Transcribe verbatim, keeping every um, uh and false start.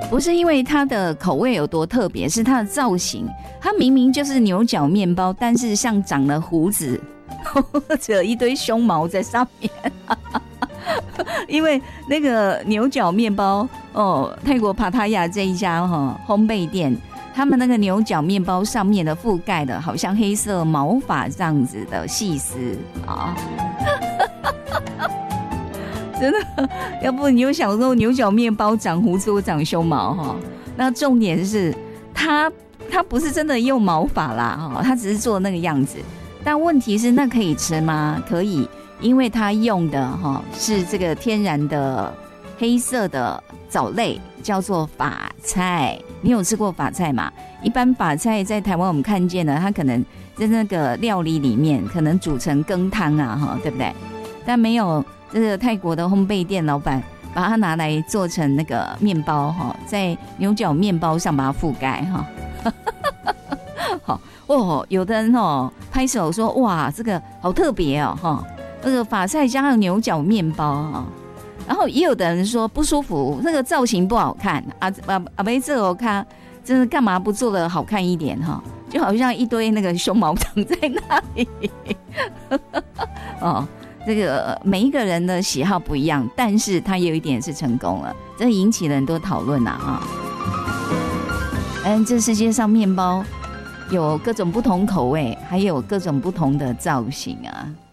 不是因为它的口味有多特别，是它的造型。它明明就是牛角面包，但是像长了胡子，或者一堆胸毛在上面。因为那个牛角面包哦，泰国帕塔亚这一家哈、哦、烘焙店，他们那个牛角面包上面的覆盖的好像黑色毛发这样子的细丝啊。真的，要不你有想说牛角面包长胡子或长胸毛哈？那重点是它它不是真的用毛发啦哈，它只是做那个样子。但问题是那可以吃吗？可以，因为它用的哈是这个天然的黑色的藻类，叫做法菜。你有吃过法菜吗？一般法菜在台湾我们看见的，它可能在那个料理里面可能煮成羹汤啊哈，对不对？但没有。这个泰国的烘焙店老板把它拿来做成那个面包哈，在牛角面包上把它覆盖哈。好哦，有的人哦拍手说哇，这个好特别哦哈，这个法菜加上牛角面包哈。然后也有的人说不舒服，那个造型不好看啊啊啊！没这我看，真的干嘛不做的好看一点哈？就好像一堆那个胸毛长在那里哦。这个每一个人的喜好不一样，但是他有一点是成功了，这引起了很多讨论啊！哈，嗯，这世界上面包有各种不同口味，还有各种不同的造型啊。